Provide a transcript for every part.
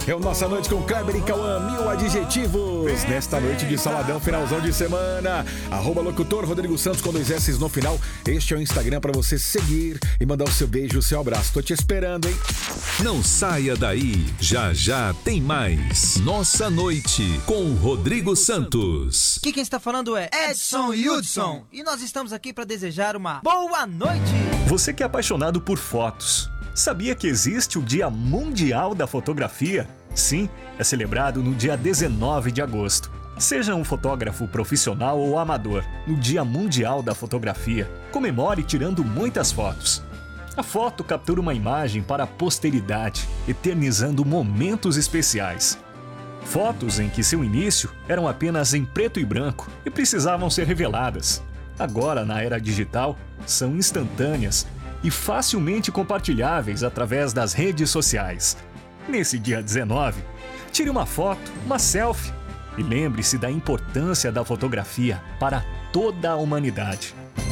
É o Nossa Noite com Kleber e Cauã, 1000 adjetivos. Nesta noite de saladão, finalzão de semana. @locutor Rodrigo Santos com 2 S no final. Este é o Instagram para você seguir e mandar o seu beijo, o seu abraço. Tô te esperando, hein? Não saia daí. Já já tem mais. Nossa Noite com Rodrigo Santos. Aqui quem está falando é Edson Hudson. E nós estamos aqui para desejar uma boa noite. Você que é apaixonado por fotos, sabia que existe o Dia Mundial da Fotografia? Sim, é celebrado no dia 19 de agosto. Seja um fotógrafo profissional ou amador, no Dia Mundial da Fotografia, comemore tirando muitas fotos. A foto captura uma imagem para a posteridade, eternizando momentos especiais. Fotos em que seu início eram apenas em preto e branco e precisavam ser reveladas. Agora, na era digital, são instantâneas e facilmente compartilháveis através das redes sociais. Nesse dia 19, tire uma foto, uma selfie e lembre-se da importância da fotografia para toda a humanidade.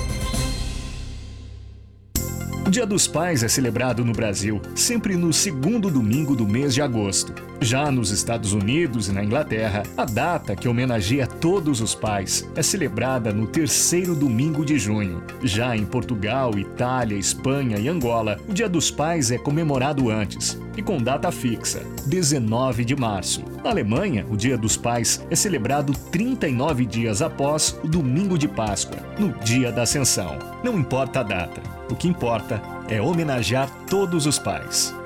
O Dia dos Pais é celebrado no Brasil sempre no segundo domingo do mês de agosto. Já nos Estados Unidos e na Inglaterra, a data que homenageia todos os pais é celebrada no terceiro domingo de junho. Já em Portugal, Itália, Espanha e Angola, o Dia dos Pais é comemorado antes e com data fixa, 19 de março. Na Alemanha, o Dia dos Pais é celebrado 39 dias após o domingo de Páscoa, no Dia da Ascensão. Não importa a data, o que importa é homenagear todos os pais.